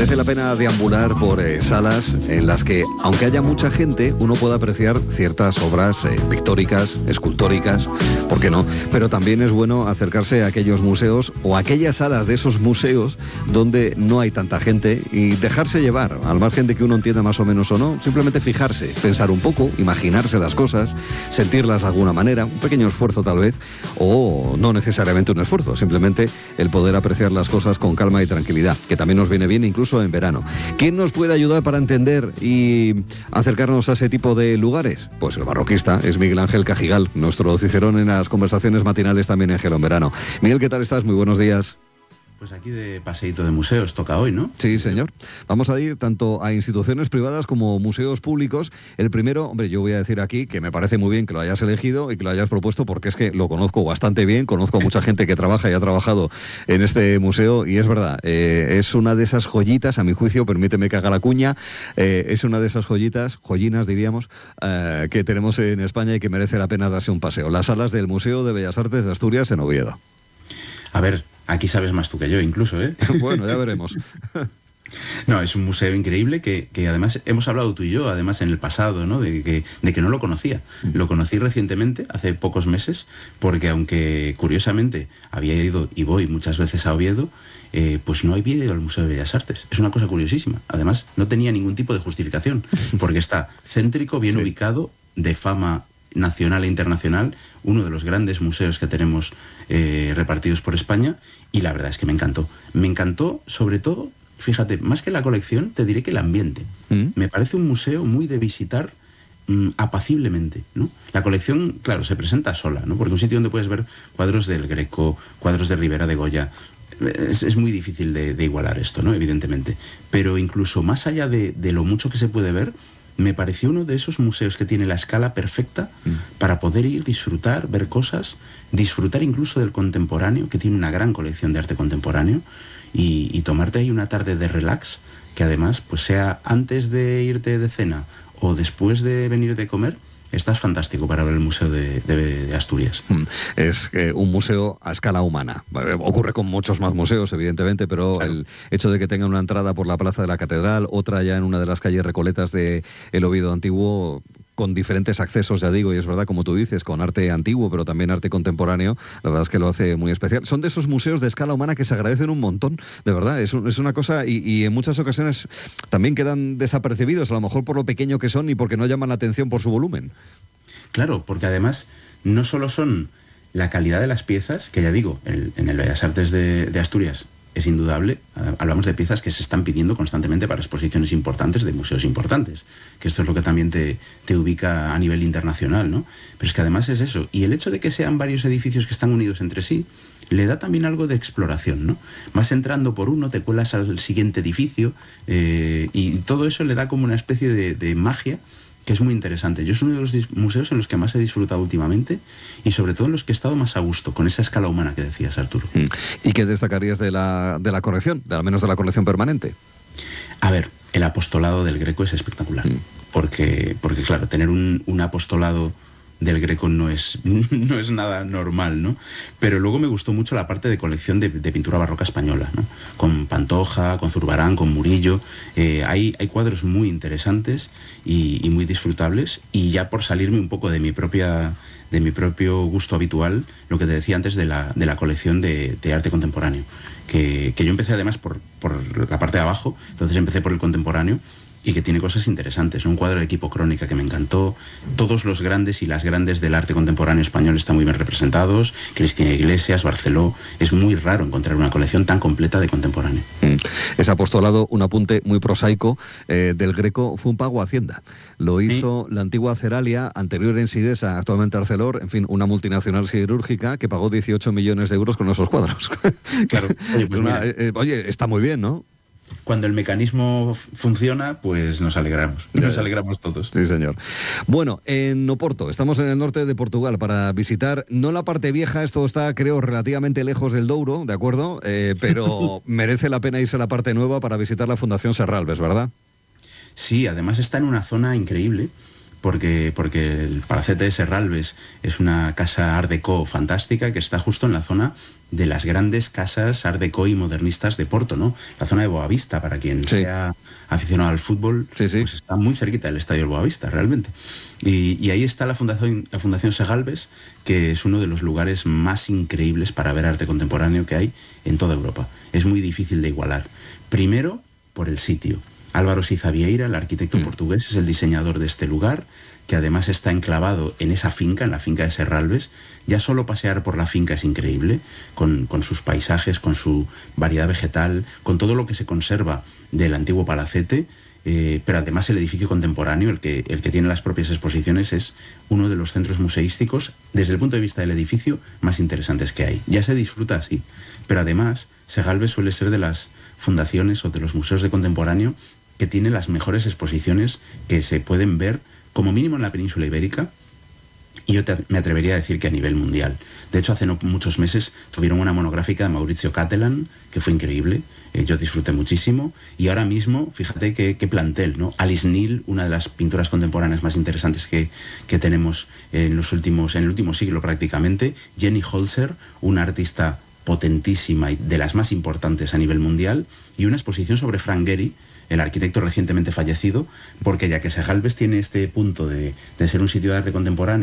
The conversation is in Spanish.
Merece la pena deambular por salas en las que, aunque haya mucha gente, uno pueda apreciar ciertas obras pictóricas, escultóricas, ¿por qué no? Pero también es bueno acercarse a aquellos museos o a aquellas salas de esos museos donde no hay tanta gente y dejarse llevar, al margen de que uno entienda más o menos o no, simplemente fijarse, pensar un poco, imaginarse las cosas, sentirlas de alguna manera, un pequeño esfuerzo tal vez, o no necesariamente un esfuerzo, simplemente el poder apreciar las cosas con calma y tranquilidad, que también nos viene bien incluso en verano. ¿Quién nos puede ayudar para entender y acercarnos a ese tipo de lugares? Pues el barroquista es Miguel Ángel Cajigal, nuestro cicerón en las conversaciones matinales también en Gelo en Verano. Miguel, ¿qué tal estás? Muy buenos días. Pues aquí de paseíto de museos toca hoy, ¿no? Sí, señor. Vamos a ir tanto a instituciones privadas como museos públicos. El primero, hombre, yo voy a decir aquí que me parece muy bien que lo hayas elegido y que lo hayas propuesto porque es que lo conozco bastante bien, conozco a mucha gente que trabaja y ha trabajado en este museo y es verdad, es una de esas joyitas, a mi juicio, permíteme que haga la cuña, es una de esas joyinas diríamos, que tenemos en España y que merece la pena darse un paseo. Las salas del Museo de Bellas Artes de Asturias en Oviedo. A ver, aquí sabes más tú que yo incluso, ¿eh? Bueno, ya veremos. No, es un museo increíble que además hemos hablado tú y yo, además en el pasado, ¿no? De que no lo conocía. Lo conocí recientemente, hace pocos meses, porque aunque curiosamente había ido y voy muchas veces a Oviedo, pues no había ido al Museo de Bellas Artes. Es una cosa curiosísima. Además, no tenía ningún tipo de justificación, porque está céntrico, bien ubicado, de fama nacional e internacional, uno de los grandes museos que tenemos repartidos por España, y la verdad es que me encantó. Me encantó, sobre todo, fíjate, más que la colección, te diré que el ambiente. Me parece un museo muy de visitar apaciblemente, ¿no? La colección, claro, se presenta sola, ¿no? Porque un sitio donde puedes ver cuadros del Greco, cuadros de Ribera de Goya, es muy difícil de igualar esto, ¿no? Evidentemente. Pero incluso más allá de lo mucho que se puede ver, me pareció uno de esos museos que tiene la escala perfecta para poder ir, disfrutar, ver cosas, disfrutar incluso del contemporáneo, que tiene una gran colección de arte contemporáneo, y tomarte ahí una tarde de relax, que además, pues sea antes de irte de cena o después de venir de comer, estás fantástico para ver el Museo de Asturias. Es un museo a escala humana. Ocurre con muchos más museos, evidentemente, pero claro, el hecho de que tenga una entrada por la Plaza de la Catedral, otra ya en una de las calles recoletas de el Oviedo antiguo, con diferentes accesos, ya digo, y es verdad, como tú dices, con arte antiguo, pero también arte contemporáneo, la verdad es que lo hace muy especial. Son de esos museos de escala humana que se agradecen un montón, de verdad, es una cosa, y en muchas ocasiones también quedan desapercibidos, a lo mejor por lo pequeño que son y porque no llaman la atención por su volumen. Claro, porque además no solo son la calidad de las piezas, que ya digo, en el Bellas Artes de Asturias es indudable, hablamos de piezas que se están pidiendo constantemente para exposiciones importantes de museos importantes, que esto es lo que también te ubica a nivel internacional, ¿no? Pero es que además es eso, y el hecho de que sean varios edificios que están unidos entre sí, le da también algo de exploración, ¿no? Vas entrando por uno, te cuelas al siguiente edificio, y todo eso le da como una especie de magia, que es muy interesante. Yo es uno de los museos en los que más he disfrutado últimamente y sobre todo en los que he estado más a gusto, con esa escala humana que decías, Arturo. ¿Y qué destacarías de la colección, al menos de la colección permanente? A ver, el apostolado del Greco es espectacular, porque claro, tener un apostolado del Greco no es nada normal, ¿no? Pero luego me gustó mucho la parte de colección de pintura barroca española, ¿no? Con Pantoja, con Zurbarán, con Murillo. Hay cuadros muy interesantes y muy disfrutables, y ya por salirme un poco de mi propio gusto habitual, lo que te decía antes de la colección de arte contemporáneo, que yo empecé además por la parte de abajo, entonces empecé por el contemporáneo, y que tiene cosas interesantes. Un cuadro de Equipo Crónica que me encantó. Todos los grandes y las grandes del arte contemporáneo español están muy bien representados. Cristina Iglesias, Barceló. Es muy raro encontrar una colección tan completa de contemporáneo. Ese apostolado, un apunte muy prosaico, del Greco, fue un pago a Hacienda. Lo hizo la antigua Ceralia, anterior en Sidesa, actualmente Arcelor, en fin, una multinacional siderúrgica que pagó 18 millones de euros con esos cuadros. Claro. Oye, está muy bien, ¿no? Cuando el mecanismo funciona, pues nos alegramos. Nos alegramos todos. Sí, señor. Bueno, en Oporto, estamos en el norte de Portugal para visitar, no la parte vieja, esto está, creo, relativamente lejos del Douro, ¿de acuerdo? Pero merece la pena irse a la parte nueva para visitar la Fundación Serralves, ¿verdad? Sí, además está en una zona increíble, porque el Palacete de Serralbes es una casa Art Deco fantástica que está justo en la zona de las grandes casas Art Deco y modernistas de Porto, ¿no? La zona de Boavista, para quien sea aficionado al fútbol, pues está muy cerquita del Estadio del Boavista, realmente. Y ahí está la Fundación Segalbes, que es uno de los lugares más increíbles para ver arte contemporáneo que hay en toda Europa. Es muy difícil de igualar. Primero, por el sitio. Álvaro Siza Vieira, el arquitecto portugués, es el diseñador de este lugar, que además está enclavado en esa finca, en la finca de Serralbes. Ya solo pasear por la finca es increíble, con sus paisajes, con su variedad vegetal, con todo lo que se conserva del antiguo palacete, pero además el edificio contemporáneo, el que tiene las propias exposiciones, es uno de los centros museísticos, desde el punto de vista del edificio, más interesantes que hay. Ya se disfruta así, pero además Segalbes suele ser de las fundaciones o de los museos de contemporáneo que tiene las mejores exposiciones que se pueden ver, como mínimo en la península ibérica, y yo me atrevería a decir que a nivel mundial. De hecho, hace no muchos meses tuvieron una monográfica de Maurizio Cattelan, que fue increíble, yo disfruté muchísimo, y ahora mismo, fíjate qué plantel, ¿no? Alice Neel, una de las pinturas contemporáneas más interesantes que tenemos en el último siglo prácticamente, Jenny Holzer, una artista potentísima y de las más importantes a nivel mundial, y una exposición sobre Frank Gehry, el arquitecto recientemente fallecido, porque ya que Segalbes tiene este punto de ser un sitio de arte contemporáneo